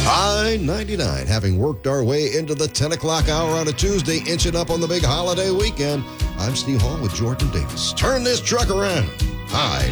I-99, having worked our way into the 10 o'clock hour on a Tuesday, inching up on the big holiday weekend. I'm Steve Hall with Jordan Davis. Turn this truck around. I